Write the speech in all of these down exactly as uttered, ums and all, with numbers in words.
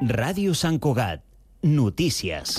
Ràdio Sant Cugat. Notícies.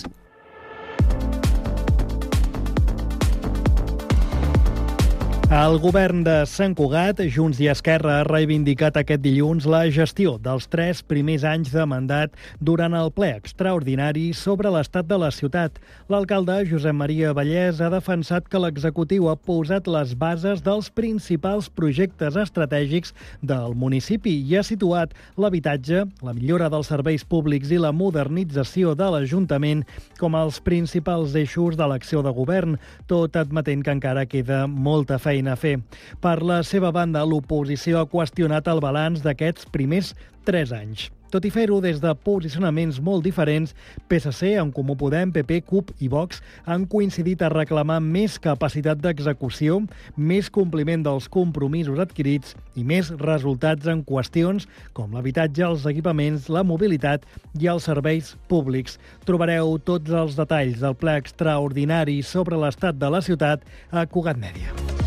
El govern de Sant Cugat, Junts i Esquerra, ha reivindicat aquest dilluns la gestió dels tres primers anys de mandat durant el ple extraordinari sobre l'estat de la ciutat. L'alcalde, Josep Maria Vallès, ha defensat que l'executiu ha posat les bases dels principals projectes estratègics del municipi i ha situat l'habitatge, la millora dels serveis públics i la modernització de l'Ajuntament com els principals eixos de l'acció de govern, tot admetent que encara queda molta feina a fer. Per la seva banda, l'oposició ha qüestionat el balanç d'aquests primers tres anys. Tot i fer-ho des de posicionaments molt diferents, P S C, En Comú Podem, P P, CUP i Vox han coincidit a reclamar més capacitat d'execució, més compliment dels compromisos adquirits i més resultats en qüestions com l'habitatge, els equipaments, la mobilitat i els serveis públics. Trobareu tots els detalls del ple extraordinari sobre l'estat de la ciutat a Cugat Mèdia.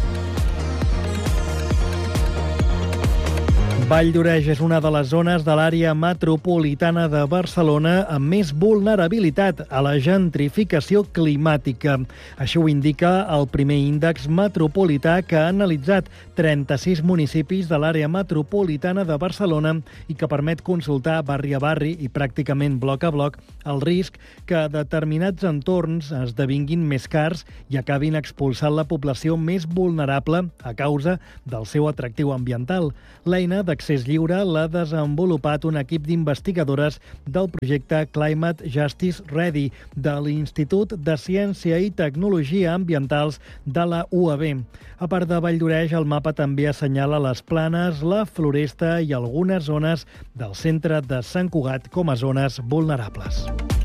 Valldoreix és una de les zones de l'àrea metropolitana de Barcelona amb més vulnerabilitat a la gentrificació climàtica. Això ho indica el primer índex metropolità que ha analitzat trenta-sis municipis de l'àrea metropolitana de Barcelona i que permet consultar barri a barri i pràcticament bloc a bloc el risc que determinats entorns esdevinguin més cars i acabin expulsant la població més vulnerable a causa del seu atractiu ambiental. L'eina d'accés lliure l'ha desenvolupat un equip d'investigadores del projecte Climate Justice Ready de l'Institut de Ciència i Tecnologia Ambientals de la U A B. A part de Valldoreix, el mapa també assenyala les planes, la floresta i algunes zones del centre de Sant Cugat com a zones vulnerables.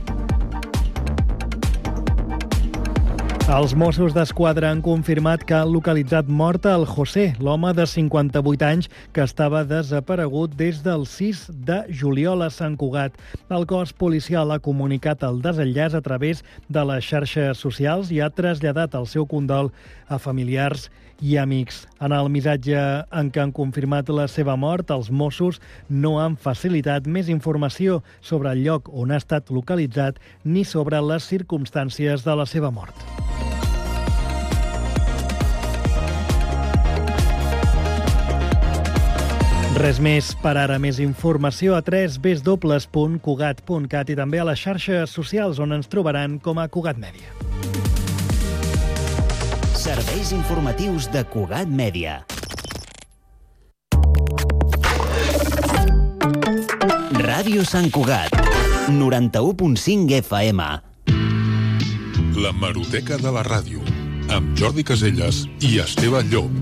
Els Mossos d'Esquadra han confirmat que han localitzat mort el José, l'home de cinquanta-vuit anys que estava desaparegut des del sis de juliol a Sant Cugat. El cos policial ha comunicat el desenllaç a través de les xarxes socials i ha traslladat el seu condol a familiars i amics. En el missatge en què han confirmat la seva mort, els Mossos no han facilitat més informació sobre el lloc on ha estat localitzat ni sobre les circumstàncies de la seva mort. Res més per ara. Més informació a w w w punt cugat punt cat i també a les xarxes socials on ens trobaran com a Cugat Mèdia. Serveis informatius de Cugat Mèdia. Ràdio Sant Cugat, noranta-u punt cinc F M. La Hemeroteca de la ràdio, amb Jordi Casellas i Esteve Llop.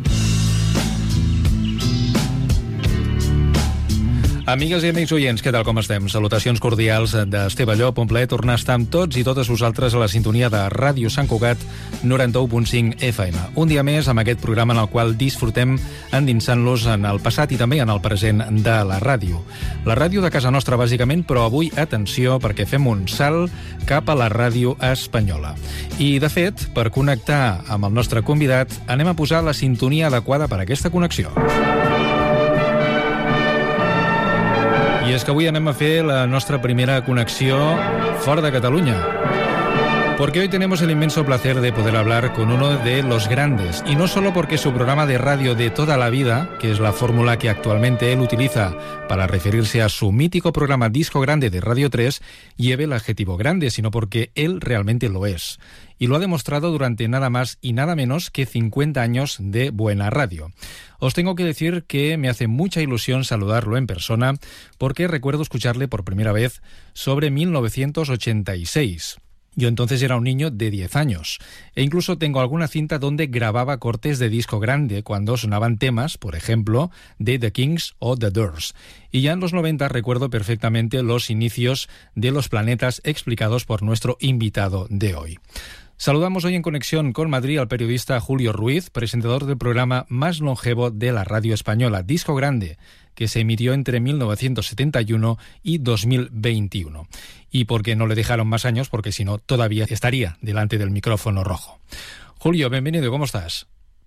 Amigues i amics oients, què tal, com estem? Salutacions cordials d'Esteve Llop, un plaer tornar a estar amb tots i totes vosaltres a la sintonia de Ràdio Sant Cugat, noranta-u punt cinc F M. Un dia més amb aquest programa en el qual disfrutem endinsant-los en el passat i també en el present de la ràdio. La ràdio de casa nostra, bàsicament, però avui, atenció, perquè fem un salt cap a la ràdio espanyola. I, de fet, per connectar amb el nostre convidat, anem a posar la sintonia adequada per a aquesta connexió. I és que avui anem a fer la nuestra primera conexió fora de Catalunya. Porque hoy tenemos el inmenso placer de poder hablar con uno de los grandes. Y no solo porque su programa de radio de toda la vida, que es la fórmula que actualmente él utiliza para referirse a su mítico programa Disco Grande de Radio tres, lleve el adjetivo grande, sino porque él realmente lo es. Y lo ha demostrado durante nada más y nada menos que cincuenta años de buena radio. Os tengo que decir que me hace mucha ilusión saludarlo en persona porque recuerdo escucharle por primera vez sobre mil novecientos ochenta y seis. Yo entonces era un niño de diez años e incluso tengo alguna cinta donde grababa cortes de disco grande cuando sonaban temas, por ejemplo, de The Kings o The Doors. Y ya en los noventa recuerdo perfectamente los inicios de Los Planetas explicados por nuestro invitado de hoy. Saludamos hoy en conexión con Madrid al periodista Julio Ruiz, presentador del programa más longevo de la radio española, Disco Grande, que se emitió entre mil novecientos setenta y uno y dos mil veintiuno. Y porque no le dejaron más años, porque si no todavía estaría delante del micrófono rojo. Julio, bienvenido, ¿cómo estás?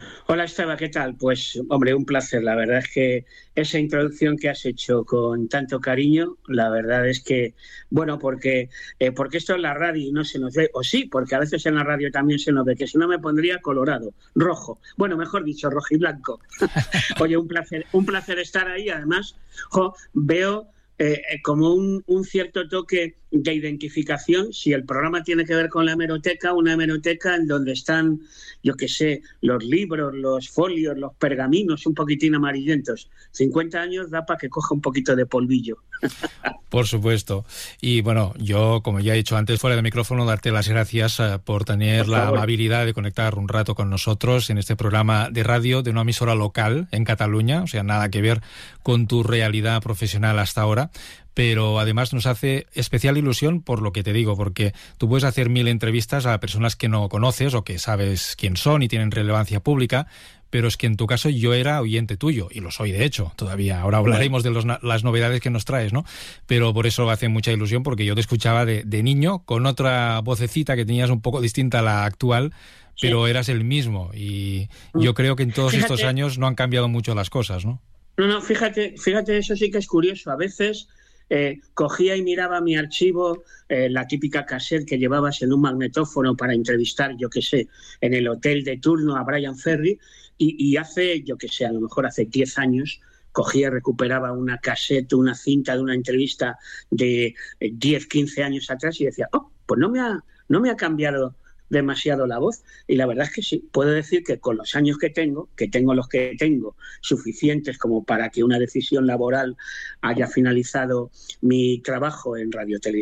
Hola Esteba, ¿qué tal? Pues hombre, un placer. La verdad es que esa introducción que has hecho con tanto cariño, la verdad es que, bueno, porque eh, porque esto es la radio y no se nos ve, o sí, porque a veces en la radio también se nos ve, que si no me pondría colorado, rojo, bueno, mejor dicho, rojo y blanco. Oye, un placer, un placer estar ahí. Además, jo, veo eh, como un, un cierto toque de identificación, si el programa tiene que ver con la hemeroteca, una hemeroteca en donde están, yo qué sé, los libros, los folios, los pergaminos un poquitín amarillentos. cincuenta años da para que coja un poquito de polvillo. Por supuesto. Y bueno, yo, como ya he dicho antes, fuera de micrófono, darte las gracias uh, por tener por la amabilidad de conectar un rato con nosotros en este programa de radio de una emisora local en Cataluña, o sea, nada que ver con tu realidad profesional hasta ahora. Pero además nos hace especial ilusión por lo que te digo, porque tú puedes hacer mil entrevistas a personas que no conoces o que sabes quién son y tienen relevancia pública, pero es que en tu caso yo era oyente tuyo, y lo soy de hecho todavía. Ahora hablaremos de los, las novedades que nos traes, ¿no? Pero por eso hace mucha ilusión, porque yo te escuchaba de, de niño con otra vocecita que tenías un poco distinta a la actual, pero sí, eras el mismo, y yo creo que en todos fíjate, estos años no han cambiado mucho las cosas, ¿no? No, no, fíjate, fíjate, eso sí que es curioso. A veces Eh, cogía y miraba mi archivo, eh, la típica cassette que llevabas en un magnetófono para entrevistar, yo qué sé, en el hotel de turno a Brian Ferry, y, y hace, yo qué sé, a lo mejor hace diez años, cogía y recuperaba una cassette, una cinta de una entrevista de diez, quince años atrás y decía, oh, pues no me ha, no me ha cambiado demasiado la voz. Y la verdad es que sí, puedo decir que con los años que tengo, que tengo los que tengo, suficientes como para que una decisión laboral haya finalizado mi trabajo en Radio Televisión